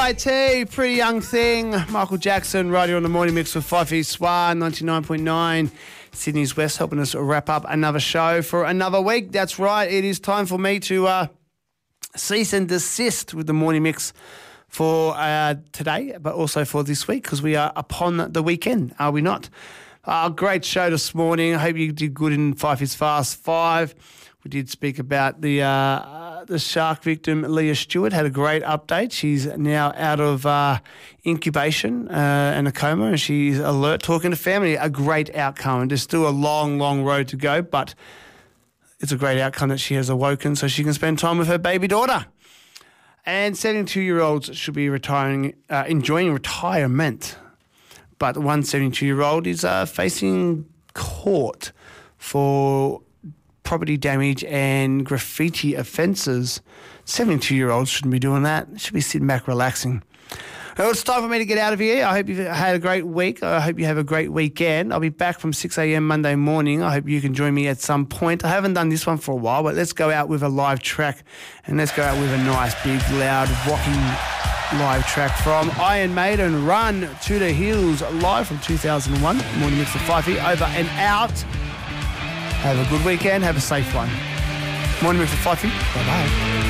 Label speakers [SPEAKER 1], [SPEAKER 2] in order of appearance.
[SPEAKER 1] PYT, Pretty Young Thing, Michael Jackson, right here on the Morning Mix with Fifey Swan, 99.9, Sydney's West, helping us wrap up another show for another week. That's right, it is time for me to cease and desist with the Morning Mix for today, but also for this week, because we are upon the weekend, are we not? Great show this morning. I hope you did good in Fifey's Fast Five. We did speak about the shark victim, Leah Stewart, had a great update. She's now out of incubation and a coma, and she's alert, talking to family. A great outcome, and there's still a long, long road to go, but it's a great outcome that she has awoken so she can spend time with her baby daughter. And 72-year-olds should be enjoying retirement, but one 72-year-old is facing court for property damage and graffiti offences. 72-year-olds shouldn't be doing that. They should be sitting back relaxing. Well, it's time for me to get out of here. I hope you've had a great week. I hope you have a great weekend. I'll be back from 6 a.m. Monday morning. I hope you can join me at some point. I haven't done this one for a while, but let's go out with a live track, and let's go out with a nice, big, loud, rocking live track from Iron Maiden, Run to the Hills, live from 2001. Morning Mix with Fifey, over and out. Have a good weekend. Have a safe one. Morning Mix with Fifey. Bye-bye.